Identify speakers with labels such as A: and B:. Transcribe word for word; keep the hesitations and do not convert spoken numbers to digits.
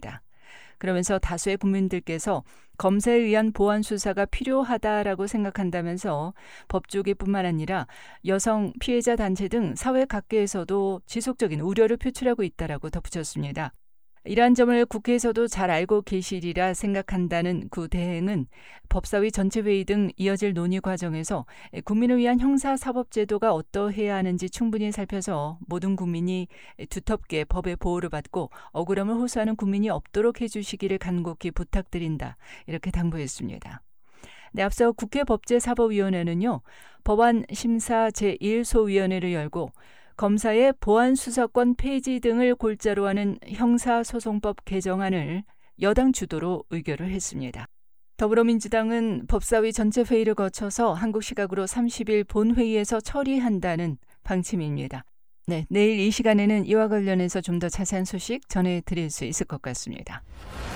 A: 밝혔습니다. 그러면서 다수의 국민들께서 검사에 의한 보완 수사가 필요하다라고 생각한다면서 법조계뿐만 아니라 여성 피해자 단체 등 사회 각계에서도 지속적인 우려를 표출하고 있다라고 덧붙였습니다. 이러한 점을 국회에서도 잘 알고 계시리라 생각한다는 구 대행은 법사위 전체 회의 등 이어질 논의 과정에서 국민을 위한 형사사법제도가 어떠해야 하는지 충분히 살펴서 모든 국민이 두텁게 법의 보호를 받고 억울함을 호소하는 국민이 없도록 해주시기를 간곡히 부탁드린다. 이렇게 당부했습니다. 네, 앞서 국회 법제사법위원회는요, 법안 심사 제일 소위원회를 열고 검사의 보완 수사권 폐지 등을 골자로 하는 형사소송법 개정안을 여당 주도로 의결을 했습니다. 더불어민주당은 법사위 전체 회의를 거쳐서 한국 시각으로 삼십 일 본회의에서 처리한다는 방침입니다. 네, 내일 이 시간에는 이와 관련해서 좀 더 자세한 소식 전해드릴 수 있을 것 같습니다.